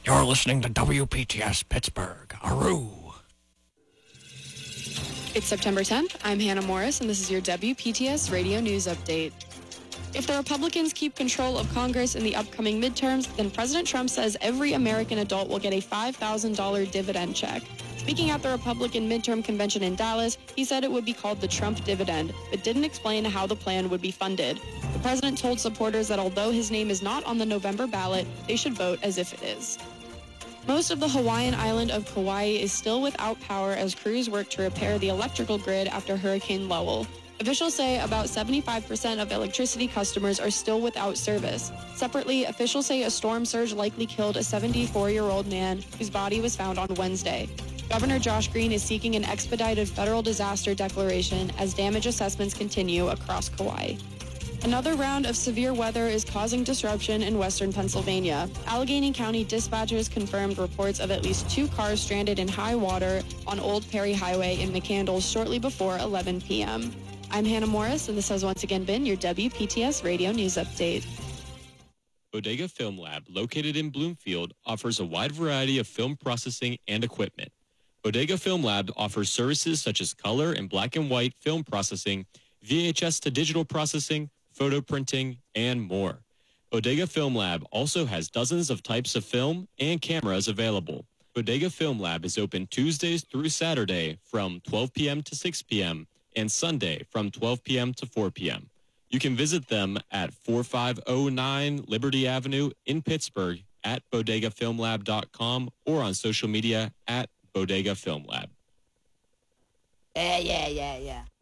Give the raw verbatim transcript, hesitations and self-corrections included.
You're listening to W P T S Pittsburgh. Aroo. It's September tenth. I'm Hannah Morris, and this is your W P T S Radio News Update. If the Republicans keep control of Congress in the upcoming midterms, then President Trump says every American adult will get a five thousand dollars dividend check. Speaking at the Republican midterm convention in Dallas, he said it would be called the Trump dividend, but didn't explain how the plan would be funded. The president told supporters that although his name is not on the November ballot, they should vote as if it is. Most of the Hawaiian island of Kauai is still without power as crews work to repair the electrical grid after Hurricane Lowell. Officials say about seventy-five percent of electricity customers are still without service. Separately, officials say a storm surge likely killed a seventy-four-year-old man whose body was found on Wednesday. Governor Josh Green is seeking an expedited federal disaster declaration as damage assessments continue across Kauai. Another round of severe weather is causing disruption in western Pennsylvania. Allegheny County dispatchers confirmed reports of at least two cars stranded in high water on Old Perry Highway in McCandless shortly before eleven p.m. I'm Hannah Morris, and this has once again been your W P T S Radio News Update. Bodega Film Lab, located in Bloomfield, offers a wide variety of film processing and equipment. Bodega Film Lab offers services such as color and black and white film processing, V H S to digital processing, photo printing, and more. Bodega Film Lab also has dozens of types of film and cameras available. Bodega Film Lab is open Tuesdays through Saturday from twelve p.m. to six p.m. and Sunday from twelve p.m. to four p.m. You can visit them at forty-five oh nine Liberty Avenue in Pittsburgh at bodega film lab dot com or on social media at Bodega Film Lab. Yeah, yeah, yeah, yeah.